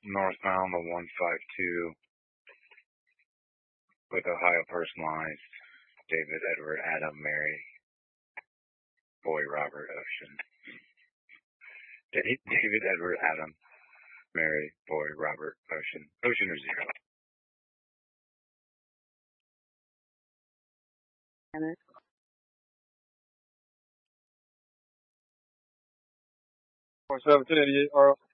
northbound the 152 with Ohio personalized. David, Edward, Adam, Mary, Boy, Robert, Ocean. David, Edward, Adam, Mary, Boy, Robert, Ocean. Ocean or zero. Or 1788 RL.